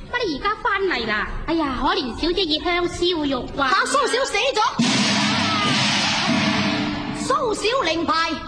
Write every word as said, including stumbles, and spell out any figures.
乜你而家翻嚟啦？哎呀，可憐小姐熱香燒肉啊！ 吓，蘇小死咗，蘇小令牌。